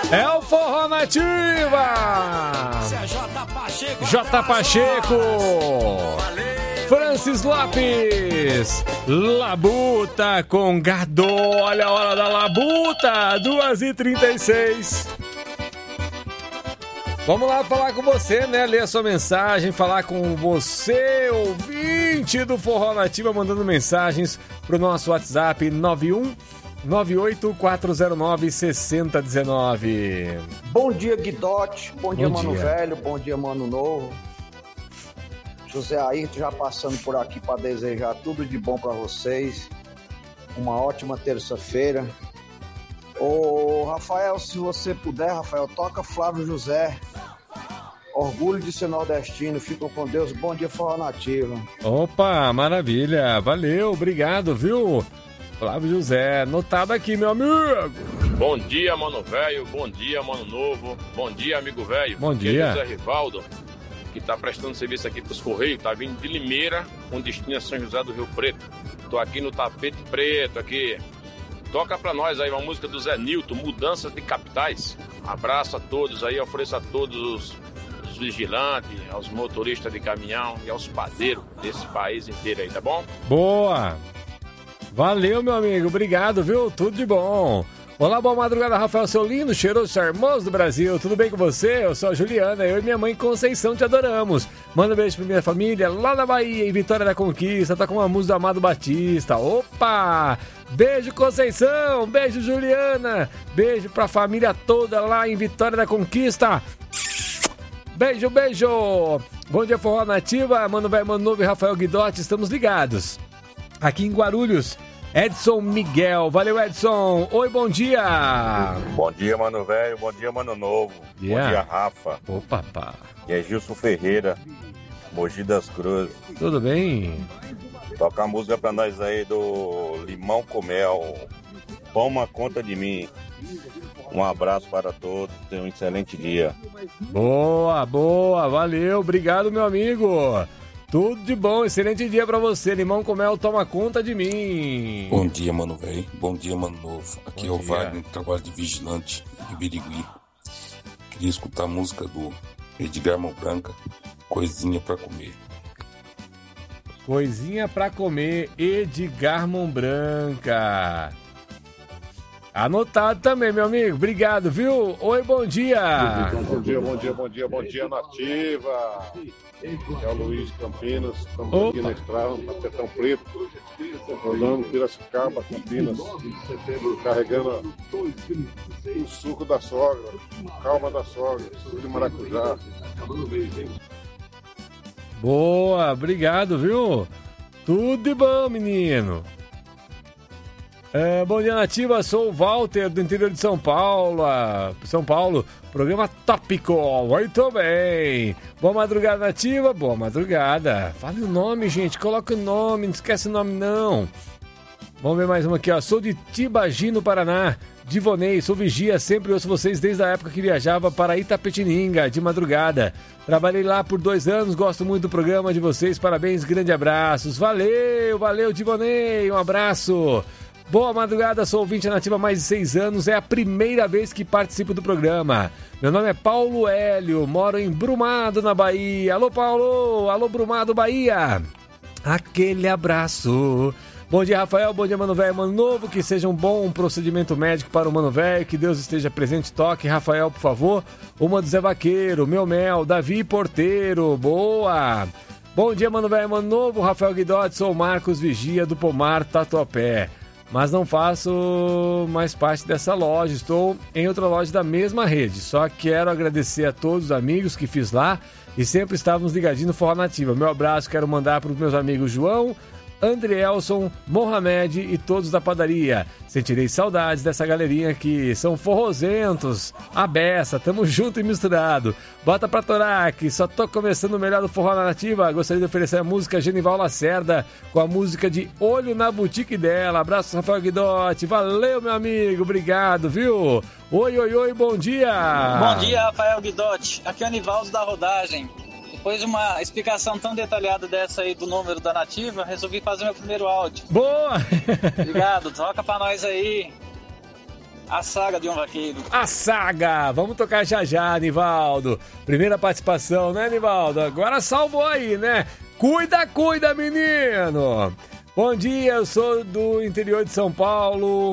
É o Forró Nativa! J. Pacheco! Francis Lopes! Labuta com Gado! Olha a hora da Labuta! 2h36. Vamos lá falar com você, né? Ler a sua mensagem, falar com você, ouvinte do Forró Nativa, mandando mensagens pro nosso WhatsApp 91409-6019. Bom dia, Guidote. Bom dia, Mano Velho. Bom dia, Mano Novo. José Ayrton já passando por aqui para desejar tudo de bom para vocês. Uma ótima terça-feira. Ô, Rafael, se você puder, Rafael, toca Flávio José. Orgulho de ser nordestino. Ficam com Deus. Bom dia, Forró Nativa. Opa, maravilha. Valeu, obrigado, viu? Flávio José, anotado aqui, meu amigo. Bom dia, Mano Velho. Bom dia, Mano Novo. Bom dia, amigo velho. Bom dia. José Rivaldo, que tá prestando serviço aqui pros Correios, tá vindo de Limeira, com destino a São José do Rio Preto. Tô aqui no tapete preto aqui. Toca pra nós aí uma música do Zé Nilton, Mudanças de Capitais. Abraço a todos aí, ofereço a todos os vigilantes, aos motoristas de caminhão e aos padeiros desse país inteiro aí, tá bom? Boa! Valeu, meu amigo, obrigado, viu? Tudo de bom. Olá, boa madrugada, Rafael, seu lindo, cheiroso, charmoso do Brasil. Tudo bem com você? Eu sou a Juliana, eu e minha mãe Conceição te adoramos. Manda um beijo pra minha família lá na Bahia, em Vitória da Conquista. Tá com uma música do Amado Batista. Opa! Beijo, Conceição! Beijo, Juliana! Beijo pra família toda lá em Vitória da Conquista. Beijo, beijo! Bom dia, Forró Nativa. Mano Velho, Mano Novo e Rafael Guidotti, estamos ligados. Aqui em Guarulhos, Edson Miguel. Valeu, Edson. Oi, bom dia. Bom dia, Mano Velho. Bom dia, Mano Novo. Yeah. Bom dia, Rafa. Opa, pá. E é Gilson Ferreira, Mogi das Cruzes. Tudo bem? Toca a música pra nós aí do Limão com Mel. Toma conta de mim. Um abraço para todos. Tenha um excelente dia. Boa, boa. Valeu. Obrigado, meu amigo. Tudo de bom, excelente dia pra você. Limão com Mel, toma conta de mim. Bom dia, Mano Velho. Bom dia, Mano Novo. Aqui é o Wagner, trabalho de vigilante em Birigui. Queria escutar a música do Edgar Mão Branca, Coisinha pra Comer. Coisinha pra comer, Edgar Mão Branca. Anotado também, meu amigo. Obrigado, viu? Oi, bom dia. Bom dia, bom dia, bom dia, bom dia, Nativa. É o Luiz Campinas, estamos aqui na estrada, na Sertão Preto, rodando Piracicaba, Campinas, carregando o suco da sogra, calma da sogra, suco de maracujá. Boa, obrigado, viu? Tudo de bom, menino. Bom dia, Nativa, sou o Walter, do interior de São Paulo. Programa tópico, muito bem. Boa madrugada, Nativa, boa madrugada. Fale o nome, gente, coloque o nome, não esquece o nome, não. Vamos ver mais uma aqui, ó. Sou de Tibagi, no Paraná. Divonei, sou vigia, sempre ouço vocês desde a época que viajava para Itapetininga, de madrugada. Trabalhei lá por 2 anos, gosto muito do programa de vocês, parabéns, grande abraços. Valeu, valeu, Divonei, um abraço. Boa madrugada, sou ouvinte Nativa há mais de 6 anos, é a primeira vez que participo do programa. Meu nome é Paulo Hélio, moro em Brumado, na Bahia. Alô, Paulo! Alô, Brumado, Bahia! Aquele abraço! Bom dia, Rafael, bom dia, Mano Velho, Mano Novo, que seja um bom procedimento médico para o Mano Velho, que Deus esteja presente, toque, Rafael, por favor. Uma do Zé Vaqueiro, Meu Mel, Davi Porteiro, boa! Bom dia, Mano Velho, Mano Novo, Rafael Guidotti, sou o Marcos Vigia do Pomar, Tatuapé. Mas não faço mais parte dessa loja, estou em outra loja da mesma rede. Só quero agradecer a todos os amigos que fiz lá e sempre estávamos ligadinhos no Forró Nativa. Meu abraço quero mandar para os meus amigos João, Andrielson, Mohamed e todos da padaria. Sentirei saudades dessa galerinha que são forrozentos, a beça, tamo junto e misturado. Bota pra torar, que só tô começando o melhor do Forró Nativa. Gostaria de oferecer a música Genival Lacerda com a música de Olho na Boutique dela. Abraço, Rafael Guidotti. Valeu, meu amigo, obrigado, viu? Oi, oi, oi, bom dia. Bom dia, Rafael Guidotti. Aqui é o Anivaldo da Rodagem. Depois de uma explicação tão detalhada dessa aí do número da Nativa, resolvi fazer meu primeiro áudio. Boa! Obrigado, toca pra nós aí. A Saga de um Vaqueiro. A Saga! Vamos tocar já, Nivaldo. Primeira participação, né, Nivaldo? Agora salvou aí, né? Cuida, menino! Bom dia, eu sou do interior de São Paulo.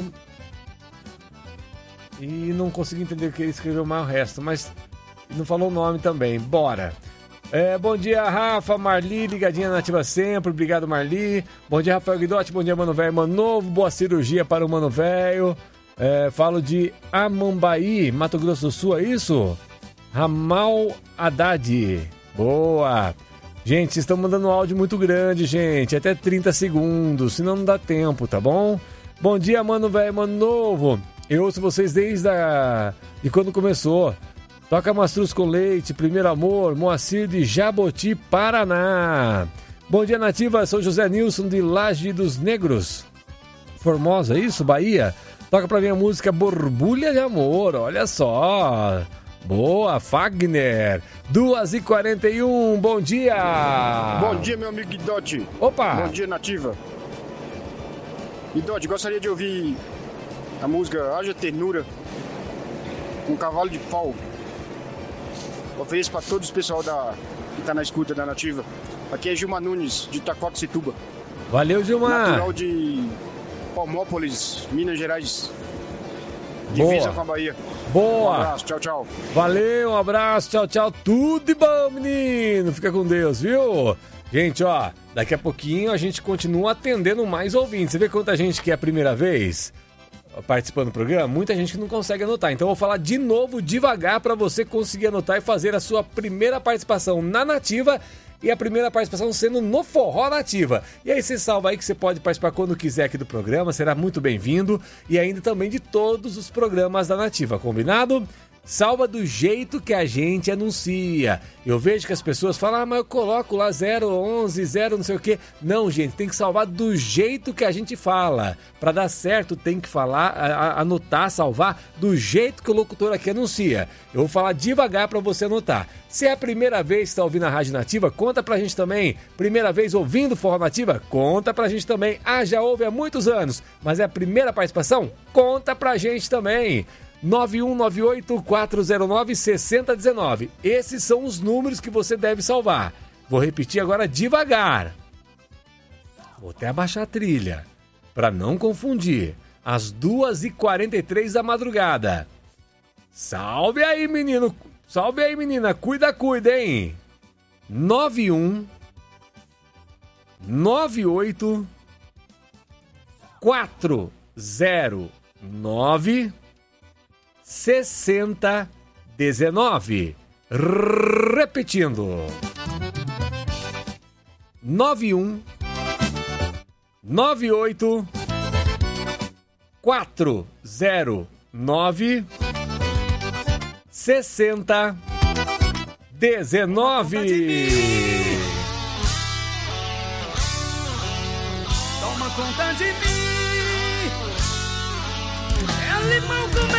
E não consegui entender o que ele escreveu mais o resto, mas não falou o nome também. Bora! Bom dia, Rafa, Marli, ligadinha na Nativa sempre. Obrigado, Marli. Bom dia, Rafael Guidotti. Bom dia, Mano Velho, Mano Novo. Boa cirurgia para o Mano Velho. Falo de Amambaí, Mato Grosso do Sul, é isso? Ramal Haddad. Boa. Gente, vocês estão mandando um áudio muito grande, gente. Até 30 segundos, senão não dá tempo, tá bom? Bom dia, Mano Velho, Mano Novo. Eu ouço vocês desde de quando começou. Toca Mastruz com Leite, Primeiro Amor, Moacir de Jaboti, Paraná. Bom dia, Nativa, sou José Nilson de Laje dos Negros. Formosa, isso? Bahia? Toca pra mim a música Borbulha de Amor, olha só. Boa, Fagner. 2h41, bom dia. Bom dia, meu amigo Guidotti. Opa. Bom dia, Nativa. Guidotti, gostaria de ouvir a música Haja Ternura, com Cavalo de Pau. Ofereço para todos os pessoal que tá na escuta da Nativa. Aqui é Gilmar Nunes, de Itacoaxetuba. Valeu, Gilmar. Natural de Palmópolis, Minas Gerais. Divisa com a Bahia. Boa. Um abraço, tchau. Valeu, um abraço, tchau. Tudo de bom, menino. Fica com Deus, viu? Gente, ó, daqui a pouquinho a gente continua atendendo mais ouvintes. Você vê quanta gente que é a primeira vez participando do programa? Muita gente que não consegue anotar. Então eu vou falar de novo, devagar, para você conseguir anotar e fazer a sua primeira participação na Nativa e a primeira participação sendo no Forró Nativa. E aí você salva aí que você pode participar quando quiser aqui do programa, será muito bem-vindo. E ainda também de todos os programas da Nativa, combinado? Salva do jeito que a gente anuncia. Eu vejo que as pessoas falam, mas eu coloco lá 011, 0 não sei o quê. Não, gente, tem que salvar do jeito que a gente fala. Para dar certo, tem que falar, anotar, salvar do jeito que o locutor aqui anuncia. Eu vou falar devagar para você anotar. Se é a primeira vez que está ouvindo a Rádio Nativa, conta pra gente também. Primeira vez ouvindo Forró Nativa? Conta pra gente também. Já ouve há muitos anos, mas é a primeira participação? Conta pra gente também. 9198-409-6019. Esses são os números que você deve salvar. Vou repetir agora devagar. Vou até abaixar a trilha, para não confundir. Às 2h43 da madrugada. Salve aí, menino. Salve aí, menina. Cuida, hein? 9198 409 6019. Repetindo. 9198 409 6019. Toma conta de mim. É limão com